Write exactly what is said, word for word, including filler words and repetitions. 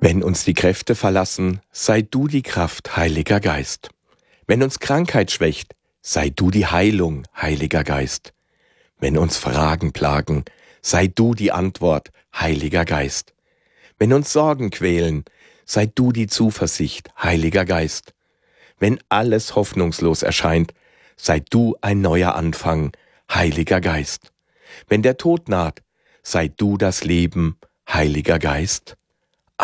Wenn uns die Kräfte verlassen, sei du die Kraft, Heiliger Geist. Wenn uns Krankheit schwächt, sei du die Heilung, Heiliger Geist. Wenn uns Fragen plagen, sei du die Antwort, Heiliger Geist. Wenn uns Sorgen quälen, sei du die Zuversicht, Heiliger Geist. Wenn alles hoffnungslos erscheint, sei du ein neuer Anfang, Heiliger Geist. Wenn der Tod naht, sei du das Leben, Heiliger Geist.